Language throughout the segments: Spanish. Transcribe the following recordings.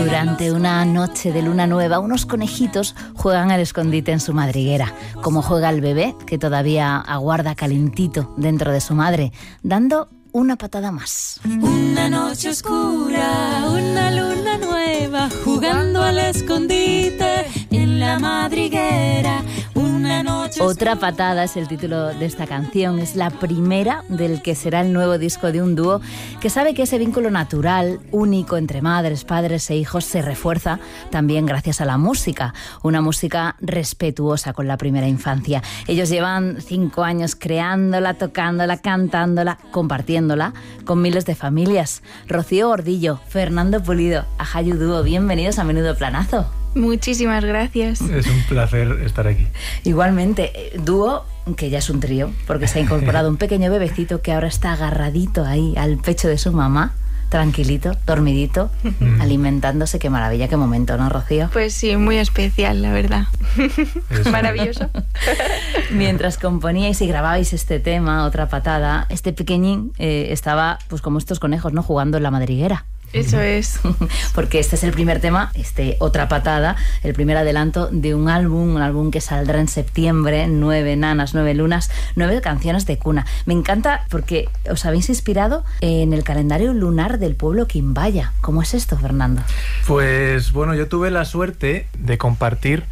Durante una noche de luna nueva, unos conejitos juegan al escondite en su madriguera, como juega el bebé que todavía aguarda calentito dentro de su madre, dando una patada más. Una noche oscura, una luna nueva, jugando al escondite en la madriguera. Una noche Otra patada es el título de esta canción. Es la primera del que será el nuevo disco de un dúo que sabe que ese vínculo natural, único entre madres, padres e hijos se refuerza también gracias a la música. Una música respetuosa con la primera infancia. Ellos llevan 5 años creándola, tocándola, cantándola, compartiéndola con miles de familias. Rocío Gordillo, Fernando Pulido, Ajayu Dúo, bienvenidos a Menudo Planazo. Muchísimas gracias. Es un placer estar aquí. Igualmente, dúo que ya es un trío, porque se ha incorporado un pequeño bebecito que ahora está agarradito ahí al pecho de su mamá, tranquilito, dormidito, alimentándose. Qué maravilla, qué momento, ¿no, Rocío? Pues sí, muy especial, la verdad. Maravilloso. Mientras componíais y grababais este tema, Otra patada, este pequeñín estaba, pues como estos conejos, ¿no?, jugando en la madriguera. Eso es. Porque este es el primer tema, Otra patada, el primer adelanto de un álbum que saldrá en septiembre, 9 nanas, 9 lunas, 9 canciones de cuna. Me encanta porque os habéis inspirado en el calendario lunar del pueblo Quimbaya. ¿Cómo es esto, Fernando? Pues bueno, yo tuve la suerte de compartir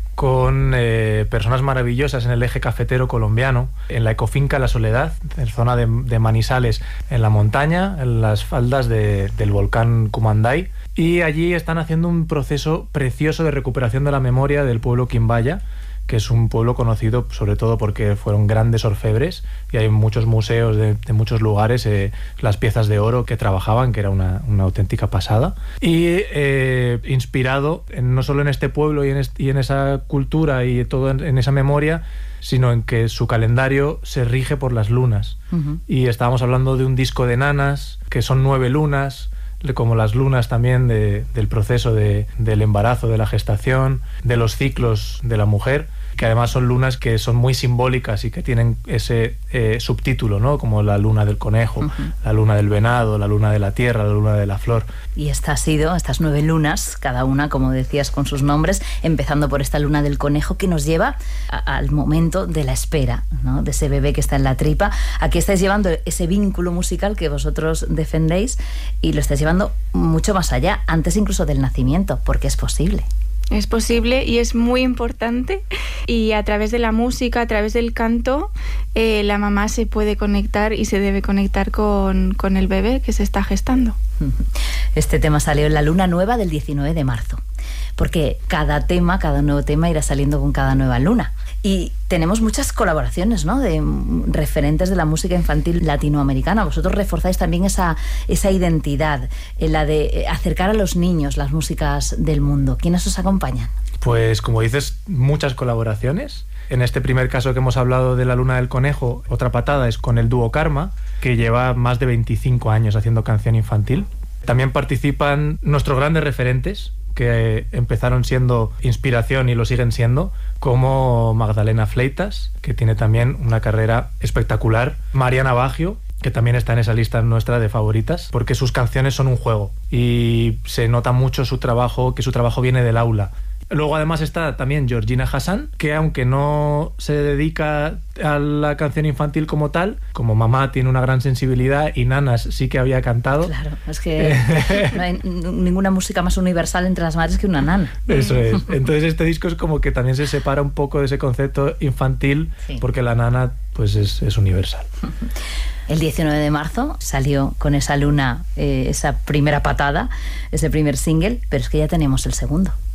con personas maravillosas en el eje cafetero colombiano, en la ecofinca La Soledad, en zona de Manizales, en la montaña, en las faldas del volcán Cumanday, y allí están haciendo un proceso precioso de recuperación de la memoria del pueblo Quimbaya, que es un pueblo conocido sobre todo porque fueron grandes orfebres, y hay muchos museos de muchos lugares, las piezas de oro que trabajaban, que era una auténtica pasada, y inspirado no solo en este pueblo y en esa cultura y todo en esa memoria, sino en que su calendario se rige por las lunas. Y estábamos hablando de un disco de nanas, que son 9 lunas, como las lunas también del proceso del embarazo, de la gestación, de los ciclos de la mujer, que además son lunas que son muy simbólicas y que tienen ese subtítulo, ¿no?, como la luna del conejo, la luna del venado, la luna de la tierra, la luna de la flor. Y estas 9 lunas, cada una, como decías, con sus nombres, empezando por esta luna del conejo que nos lleva al momento de la espera, ¿no?, de ese bebé que está en la tripa. Aquí estáis llevando ese vínculo musical que vosotros defendéis y lo estáis llevando mucho más allá, antes incluso del nacimiento, porque es posible. Es posible y es muy importante, y a través de la música, a través del canto, la mamá se puede conectar y se debe conectar con el bebé que se está gestando. Este tema salió en la luna nueva del 19 de marzo, porque cada nuevo tema irá saliendo con cada nueva luna. Y tenemos muchas colaboraciones, ¿no?, de referentes de la música infantil latinoamericana. Vosotros reforzáis también esa identidad, la de acercar a los niños las músicas del mundo. ¿Quiénes os acompañan? Pues como dices, muchas colaboraciones. En este primer caso que hemos hablado de la luna del conejo, Otra patada es con el dúo Karma, que lleva más de 25 años haciendo canción infantil. También participan nuestros grandes referentes, que empezaron siendo inspiración y lo siguen siendo, como Magdalena Fleitas, que tiene también una carrera espectacular, Mariana Baggio, que también está en esa lista nuestra de favoritas, porque sus canciones son un juego y se nota mucho su trabajo, que su trabajo viene del aula. Luego además está también Georgina Hassan, que aunque no se dedica a la canción infantil como tal, como mamá tiene una gran sensibilidad y nanas sí que había cantado. Claro, es que no hay ninguna música más universal entre las madres que una nana. Eso es. Entonces este disco es como que también se separa un poco de ese concepto infantil, sí, porque la nana pues es universal. El 19 de marzo salió con esa luna, esa primera patada, ese primer single, pero es que ya tenemos el segundo.